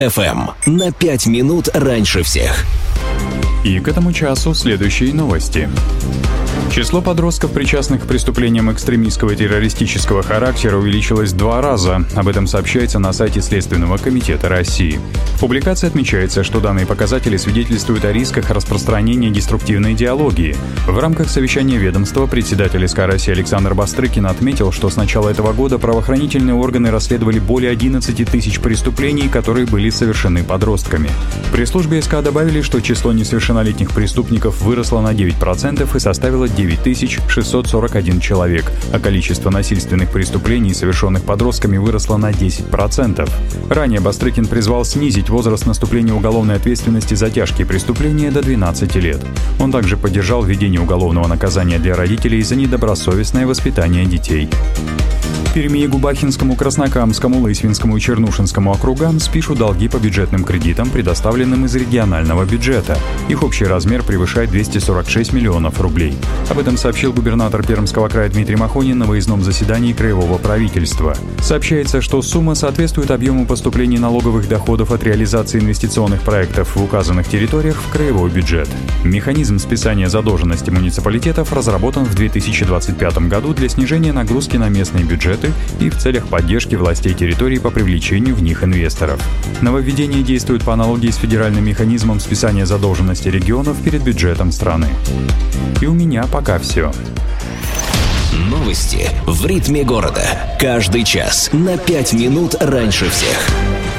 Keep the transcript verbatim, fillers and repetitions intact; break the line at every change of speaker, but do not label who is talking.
эф эм на пять минут раньше всех.
И к этому часу следующие новости. Число подростков, причастных к преступлениям экстремистского и террористического характера, увеличилось в два раза. Об этом сообщается на сайте Следственного комитета России. В публикации отмечается, что данные показатели свидетельствуют о рисках распространения деструктивной идеологии. В рамках совещания ведомства председатель СК России Александр Бастрыкин отметил, что с начала этого года правоохранительные органы расследовали более одиннадцать тысяч преступлений, которые были совершены подростками. В пресс-службе СК добавили, что число несовершеннолетних преступников выросло на девять процентов и составило девять тысяч шестьсот сорок один человек, а количество насильственных преступлений, совершенных подростками, выросло на десять процентов. Ранее Бастрыкин призвал снизить возраст наступления уголовной ответственности за тяжкие преступления до двенадцати лет. Он также поддержал введение уголовного наказания для родителей за недобросовестное воспитание детей. Перми, Губахинскому, Краснокамскому, Лысьвинскому и Чернушинскому округам спишут долги по бюджетным кредитам, предоставленным из регионального бюджета. Их общий размер превышает двести сорок шесть миллионов рублей. Об этом сообщил губернатор Пермского края Дмитрий Махонин на выездном заседании краевого правительства. Сообщается, что сумма соответствует объему поступлений налоговых доходов от реализации инвестиционных проектов в указанных территориях в краевой бюджет. Механизм списания задолженности муниципалитетов разработан в две тысячи двадцать пятом году для снижения нагрузки на местные бюджеты и в целях поддержки властей территорий по привлечению в них инвесторов. Нововведение действует по аналогии с федеральным механизмом списания задолженности регионов перед бюджетом страны. И у меня пока все.
Новости в ритме города. Каждый час на пять минут раньше всех.